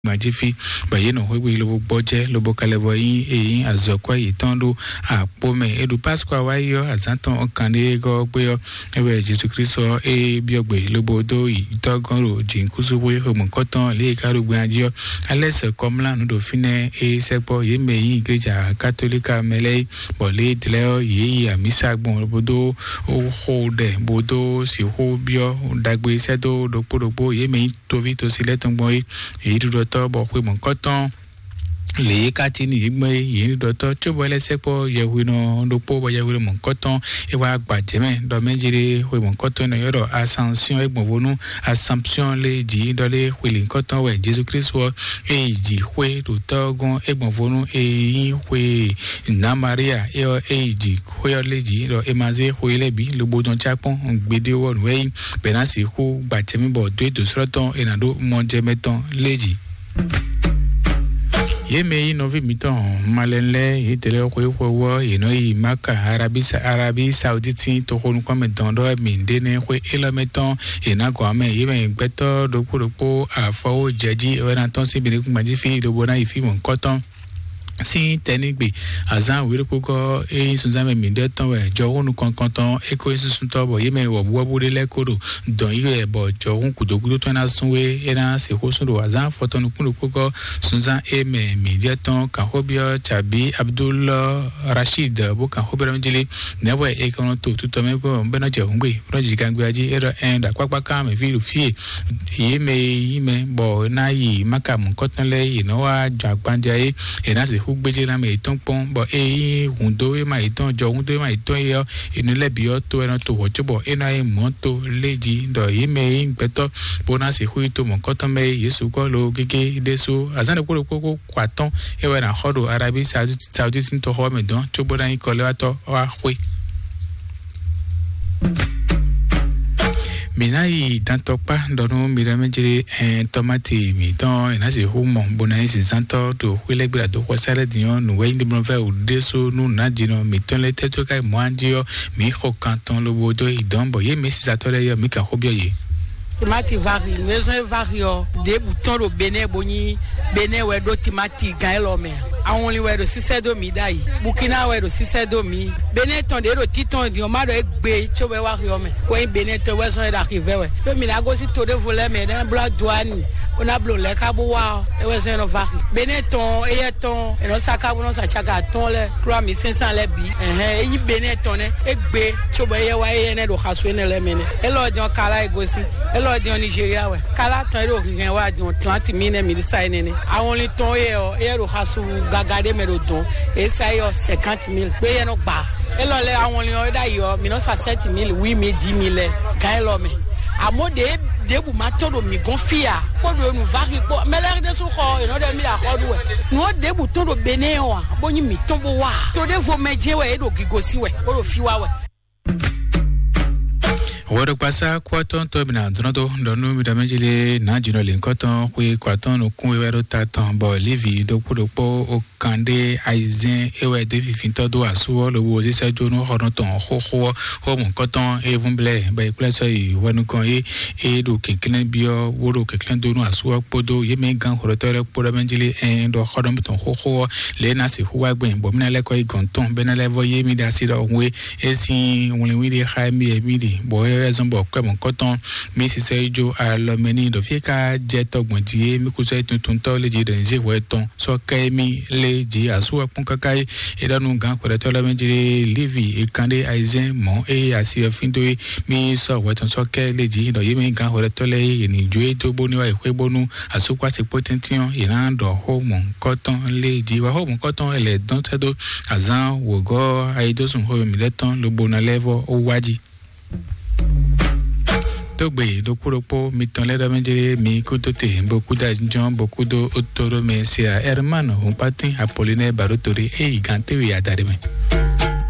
Majifi bayeno wewe lobo boje lobo kalevo yin azokwa yitondo apome edu pasqua wayo azanton okande go gbe ewe Jesu Kristo biogbe lobo do itogonro jinkusu we homunkoton le karugbe ajio alese komla no do fine sepo yeme yin igreja katolika mele bole dleo yi amisa gbon lobo do hode bodo si ho bio dagbe sedo dopodopo yeme tovi to sileton boy yido to bo pe mon koton le kati ni igbe yin do to chobo lesepo yewino do po bo yewino mon koton e wa gbajeme do mejire we mon koton no yoro ascension egbonwonu assumption le ji do le wili koton we Jesus Christ wo ji we do togun egbonwonu yin we na Maria ji ko le ji do emaze ko le bi lo bodon chapon gbede wo we benasi ku gbajeme bo do sroton enado monje meton leji yeme novi miton malenle itele ko yeno yi maka arabi sauditi to ko nko me dondo mi dene ko elometon ina go ame yeme gbeto dopo afawo jeji ewena ton si bi ku majifi do bona ifi mon koton si tenigbe azan wiri koko sunzame mi de ton we jowunu konkonton eko sun to bo yeme wo bude le kodo don ye bo jowun kudogudo to na sunwe era se ko sun do azan fotonu kunu koko sunzan eme mi de ton ka hobio chabi Abdullah Rashid bo ka hobio mjili nebo e kono to me ko bena jowungbe proji kangwe aji era enda kwakwa ka me fi fie yeme bo na yi maka mun koton le yinowa jagbanja ena se gbeje na me ton pon bo hundo e ma iton jo hundo e ma iton yo inu lebi o to ena to wojobo ena e monto leji do yime gbeto bona se hu to mon koton me Yesu ko lo gege deso azan ko ko kwaton e wa na hodo arabi saudi sin to ho me don to bona ko le wato wa hwe Minai dantokpa donu miramejere tomati mi don enase humo bona isi santo do hwilegbira do kwasale dion nu we ndi monve udeso nu najino mi ton le teto kai moanjio mi ho kanton lobodo idonbo ye mi sisatore yo mi ka hobio ye Timati vari, maison vario, des boutons de Bénin boni, Bénin ouais do timati gaelome. Aonli ouais do 6 mi dai. Burkina ouais do 6 mi. Bénin ton de do titon di o ma do egbe chobe wario me. Ko Bénin to ouais son d'arriver ouais. Le minago si to de voler mais dans bla douane. On a blon le kabo wa e ouais son vari. Bénin ton e ton e no saka no sa chaka ton le 3500 le bi. E ni Bénin ton egbe chobe ye wa ye ne do khaswe ne le mene. E lo jon kala e gosi. Di Nigeria we kala ton ro kin wa jon 30 000 mi sai nene awon li ton e ro hasu gagade me do don e sai yo 50 000 pe ye no gba e lo le awon li o da yo mi no sa 7 000 8 000 10 000 kan lo me amode debu matodo mi gonfia ko do nu vari ko meler de so ko e no de mi da ko do we no debu ton do Benin wa bo ni mi ton bo wa to de vo meje we e do gigosi we o do fi wa we Woro pasa kwaton to bina drondo donu mi damejile na jino linkoton kwe kwaton no kun wero tatan bo livi dopodopo okande aizen ewe de fifinto do asuo lo wo se jonu honoton ho mon koton evumble ba ikleso yi wonu kon e do kinklen bio woro kinklen do no asuo podo yeme gan horotore podo menjile do hodon ton ho le na se huwa gben bo mina le ko igonton benale voye mi da sira onwe esi wonle wi de haimi e mi de bo zombo kwemon koton mi sise jo alomeni do fieka jetogbon die mi ku se tuntun to le ji denje weton so kaimi le ji asu apun kakai edanu gan kwere to le menjire livi ekande aizen mo asi ofindo mi so weton so ke le ji do yemi gan kwere to le ni jo to boni wa ikwe bonu asu kwa se potention irando homon koton le ji wa homon koton ele don tedo azan wogo aidosun ho mi leton lo bona levo o waji Togbe dokuropo miton le damejere mi kutote beaucoup d'argent beaucoup de autonomie c'est hermano un patin Apollinaire Barotori e igante wi adareme